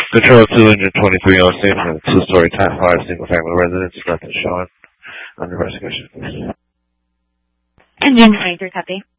Control 2, engine 23 on scene from a two-story Type 5 single-family residence. Nothing showing. Under investigation, please. Engine 23, copy.